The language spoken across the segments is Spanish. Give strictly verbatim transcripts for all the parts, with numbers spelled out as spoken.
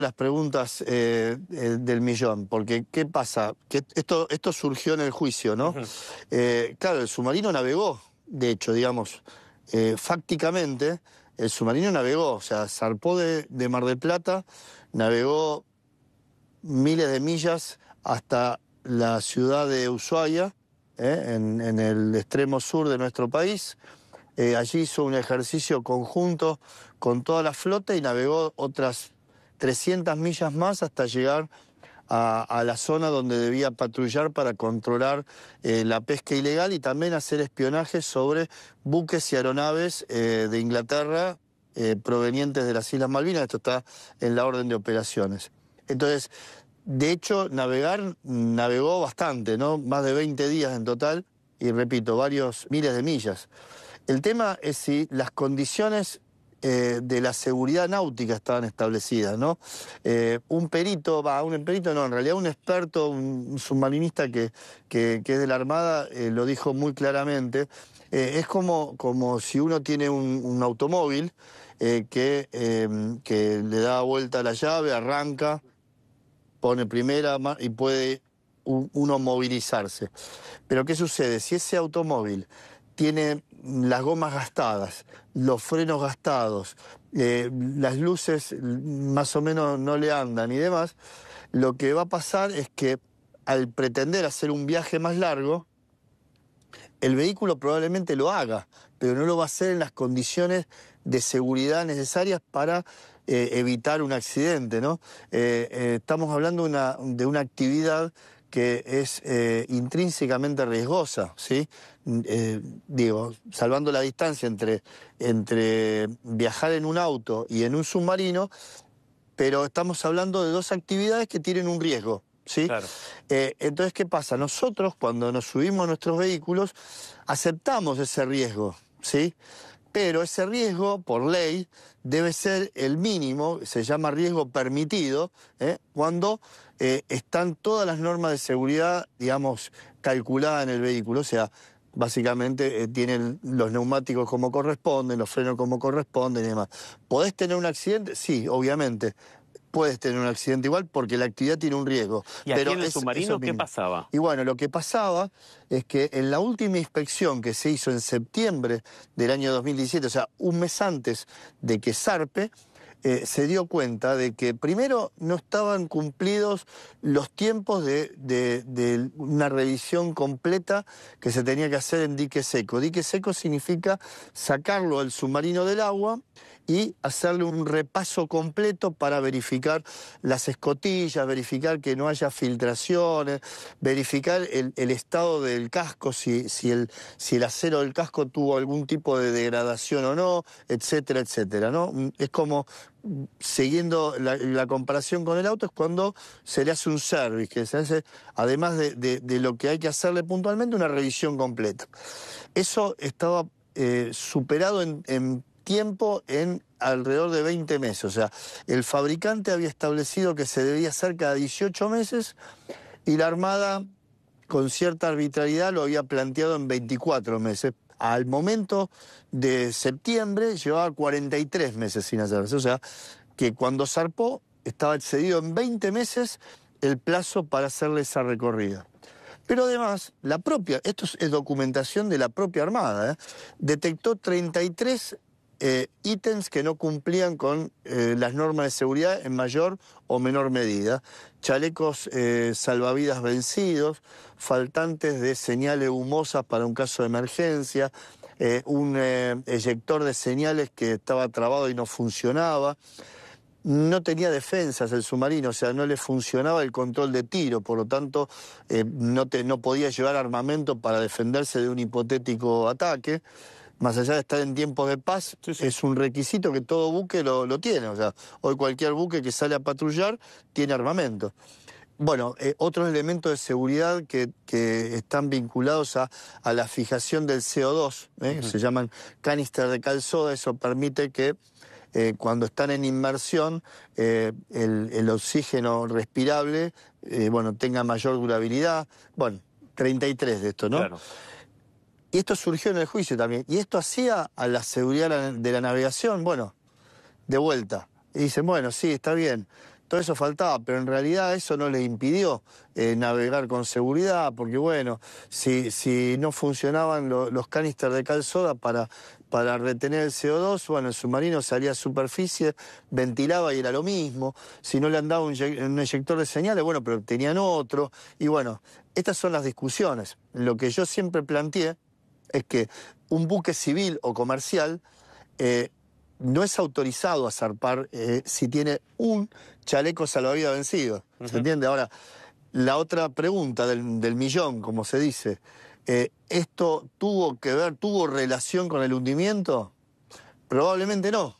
Las preguntas eh, eh, del millón, porque ¿qué pasa? Que esto, esto surgió en el juicio, ¿no? Uh-huh. eh, claro, el submarino navegó, de hecho, digamos, eh, fácticamente, el submarino navegó, o sea, zarpó de, de Mar del Plata, navegó miles de millas hasta la ciudad de Ushuaia, eh, en, en el extremo sur de nuestro país. Eh, allí hizo un ejercicio conjunto con toda la flota y navegó otras trescientas millas más hasta llegar a, a la zona donde debía patrullar para controlar eh, la pesca ilegal y también hacer espionaje sobre buques y aeronaves eh, de Inglaterra eh, provenientes de las Islas Malvinas. Esto está en la orden de operaciones. Entonces, de hecho, navegar, navegó bastante, ¿no? Más de veinte días en total y, repito, varios miles de millas. El tema es si las condiciones eh, de la seguridad náutica estaban establecidas, ¿no? Eh, un perito, va, un perito no, en realidad un experto, un, un submarinista que, que, que es de la Armada, eh, lo dijo muy claramente. Eh, es como, como si uno tiene un, un automóvil eh, que, eh, que le da vuelta a la llave, arranca, pone primera y puede un, uno movilizarse. Pero ¿qué sucede? Si ese automóvil tiene las gomas gastadas, los frenos gastados, eh, las luces más o menos no le andan y demás, lo que va a pasar es que al pretender hacer un viaje más largo, el vehículo probablemente lo haga, pero no lo va a hacer en las condiciones de seguridad necesarias para eh, evitar un accidente, ¿no? Eh, eh, estamos hablando de una, de una actividad que es eh, intrínsecamente riesgosa, ¿sí? Eh, digo, salvando la distancia entre, entre viajar en un auto y en un submarino, pero estamos hablando de dos actividades que tienen un riesgo, ¿sí? Claro. Eh, entonces, ¿qué pasa? Nosotros, cuando nos subimos a nuestros vehículos, aceptamos ese riesgo, ¿sí? Pero ese riesgo, por ley, debe ser el mínimo, se llama riesgo permitido, ¿eh? cuando eh, están todas las normas de seguridad, digamos, calculadas en el vehículo. O sea, básicamente eh, tienen los neumáticos como corresponden, los frenos como corresponden y demás. ¿Podés tener un accidente? Sí, obviamente. Puedes tener un accidente igual porque la actividad tiene un riesgo. ¿Y aquí pero en el es, submarino qué pasaba? Y bueno, lo que pasaba es que en la última inspección que se hizo en septiembre del año dos mil diecisiete, o sea, un mes antes de que zarpe, eh, se dio cuenta de que primero no estaban cumplidos los tiempos de, de, de una revisión completa que se tenía que hacer en dique seco. Dique seco significa sacarlo al submarino del agua y hacerle un repaso completo para verificar las escotillas, verificar que no haya filtraciones, verificar el, el estado del casco, si, si, el, si el acero del casco tuvo algún tipo de degradación o no, etcétera, etcétera, ¿no? Es como, siguiendo la, la comparación con el auto, es cuando se le hace un service, que se hace, además de, de, de lo que hay que hacerle puntualmente, una revisión completa. Eso estaba eh, superado en, en tiempo en alrededor de veinte meses. O sea, el fabricante había establecido que se debía hacer cada dieciocho meses y la Armada, con cierta arbitrariedad, lo había planteado en veinticuatro meses. Al momento de septiembre llevaba cuarenta y tres meses sin hacerse. O sea, que cuando zarpó estaba excedido en veinte meses el plazo para hacerle esa recorrida. Pero además, la propia, esto es documentación de la propia Armada, ¿eh? detectó treinta y tres eh, ítems que no cumplían con eh, las normas de seguridad en mayor o menor medida. Chalecos eh, salvavidas vencidos, faltantes de señales humosas para un caso de emergencia, eh, un eh, eyector de señales que estaba trabado y no funcionaba. No tenía defensas el submarino, o sea, no le funcionaba el control de tiro, por lo tanto eh, no, te, no podía llevar armamento para defenderse de un hipotético ataque. Más allá de estar en tiempos de paz, sí, sí. es un requisito que todo buque lo, lo tiene. O sea, hoy cualquier buque que sale a patrullar tiene armamento. Bueno, eh, otros elementos de seguridad que, que están vinculados a, a la fijación del C O dos, ¿eh? uh-huh. se llaman canister de cal soda. Eso permite que eh, cuando están en inmersión eh, el, el oxígeno respirable eh, bueno, tenga mayor durabilidad. Bueno, treinta y tres de esto, ¿no? Claro. Y esto surgió en el juicio también. ¿Y esto hacía a la seguridad de la navegación? Bueno, de vuelta. Y dicen, bueno, sí, está bien. todo eso faltaba, pero en realidad eso no les impidió eh, navegar con seguridad, porque bueno, si, si no funcionaban lo, los canisters de cal soda para, para retener el C O dos, bueno, el submarino salía a superficie, ventilaba y era lo mismo. Si no le andaba un, un eyector de señales, bueno, pero tenían otro. Y bueno, estas son las discusiones. Lo que yo siempre planteé es que un buque civil o comercial eh, no es autorizado a zarpar eh, si tiene un chaleco salvavidas vencido. ¿Se uh-huh. entiende? Ahora, la otra pregunta del, del millón, como se dice, eh, ¿esto tuvo que ver, tuvo relación con el hundimiento? Probablemente no.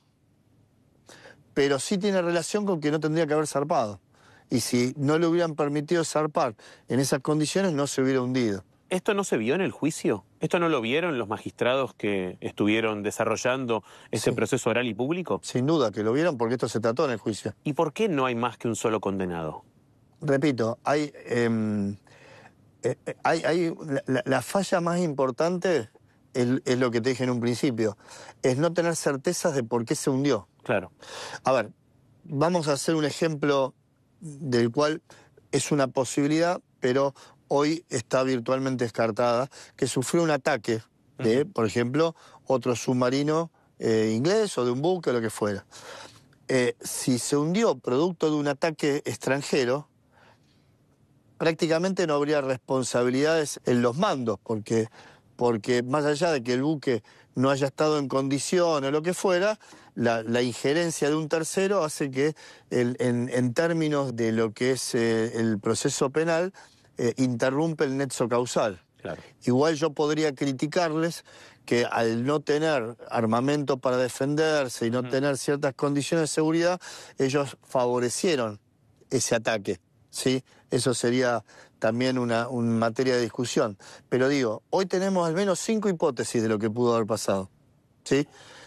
Pero sí tiene relación con que no tendría que haber zarpado. Y si no le hubieran permitido zarpar en esas condiciones, no se hubiera hundido. ¿Esto no se vio en el juicio? ¿Esto no lo vieron los magistrados que estuvieron desarrollando este sí. proceso oral y público? Sin duda que lo vieron, porque esto se trató en el juicio. ¿Y por qué no hay más que un solo condenado? Repito, hay, eh, eh, hay, hay la, la falla más importante es, es lo que te dije en un principio, es no tener certezas de por qué se hundió. Claro. A ver, vamos a hacer un ejemplo del cual es una posibilidad, pero hoy está virtualmente descartada, que sufrió un ataque de, uh-huh. por ejemplo, otro submarino eh, inglés o de un buque o lo que fuera. Eh, si se hundió producto de un ataque extranjero, prácticamente no habría responsabilidades en los mandos, porque, porque más allá de que el buque no haya estado en condición o lo que fuera, la, la injerencia de un tercero hace que el, en, en términos de lo que es eh, el proceso penal, Eh, interrumpe el nexo causal. Claro. Igual yo podría criticarles que al no tener armamento para defenderse y no uh-huh. tener ciertas condiciones de seguridad, ellos favorecieron ese ataque, ¿sí? Eso sería también una, una materia de discusión. Pero digo, hoy tenemos al menos cinco hipótesis de lo que pudo haber pasado, ¿sí?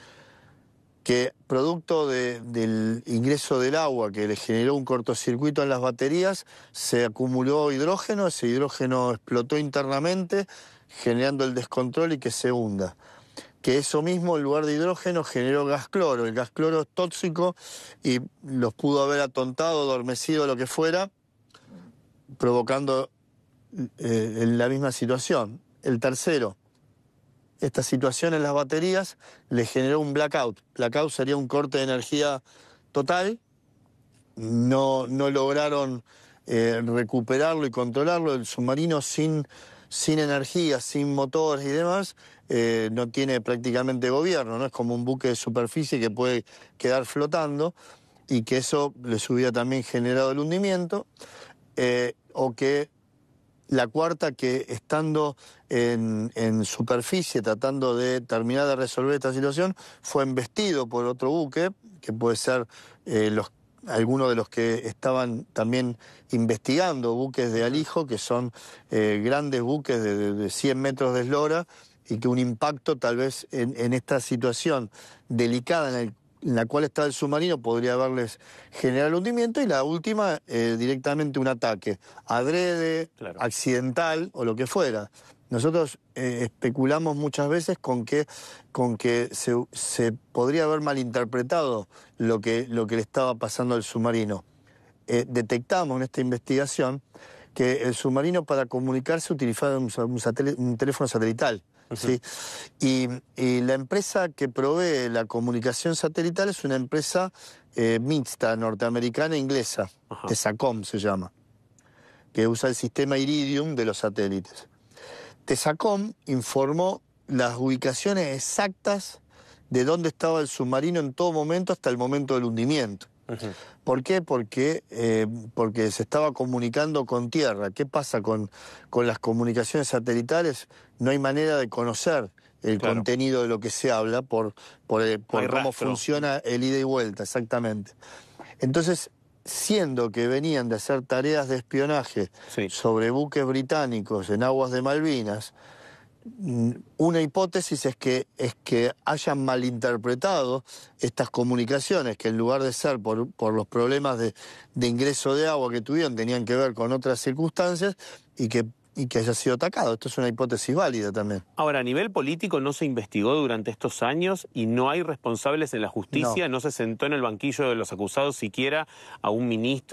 Que producto de, del ingreso del agua que le generó un cortocircuito en las baterías, se acumuló hidrógeno, ese hidrógeno explotó internamente, generando el descontrol y que se hunda. Que eso mismo, en lugar de hidrógeno, generó gas cloro. El gas cloro es tóxico y los pudo haber atontado, adormecido, lo que fuera, provocando eh, la misma situación. El tercero, esta situación en las baterías le generó un blackout. Blackout sería un corte de energía total. No, no lograron eh, recuperarlo y controlarlo. El submarino sin, sin energía, sin motores y demás, eh, no tiene prácticamente gobierno, ¿no? Es como un buque de superficie que puede quedar flotando y que eso les hubiera también generado el hundimiento. Eh, o que la cuarta, que estando en, en superficie tratando de terminar de resolver esta situación, fue embestido por otro buque, que puede ser eh, los, algunos de los que estaban también investigando, buques de alijo, que son eh, grandes buques de, de, de cien metros de eslora, y que un impacto tal vez en, en esta situación delicada en el en la cual está el submarino podría haberles generado hundimiento, y la última, eh, directamente un ataque, adrede, claro. accidental o lo que fuera. Nosotros eh, especulamos muchas veces con que, con que se, se podría haber malinterpretado lo que, lo que le estaba pasando al submarino. Eh, detectamos en esta investigación que el submarino, para comunicarse, utilizaba un, un, satel- un teléfono satelital. ¿Sí? Y, y la empresa que provee la comunicación satelital es una empresa eh, mixta, norteamericana e inglesa, Ajá. Tesacom se llama, que usa el sistema Iridium de los satélites. Tesacom informó las ubicaciones exactas de dónde estaba el submarino en todo momento hasta el momento del hundimiento. Uh-huh. ¿Por qué? Porque, eh, porque se estaba comunicando con tierra. ¿Qué pasa con, con las comunicaciones satelitales? No hay manera de conocer el claro. contenido de lo que se habla por, por, el, por no cómo rastro. funciona el ida y vuelta, exactamente. Entonces, siendo que venían de hacer tareas de espionaje sí. sobre buques británicos en aguas de Malvinas, una hipótesis es que, es que hayan malinterpretado estas comunicaciones, que en lugar de ser por, por los problemas de, de ingreso de agua que tuvieron, tenían que ver con otras circunstancias, y que y que haya sido atacado. Esto es una hipótesis válida también. Ahora, a nivel político no se investigó durante estos años y no hay responsables en la justicia, no, no se sentó en el banquillo de los acusados siquiera a un ministro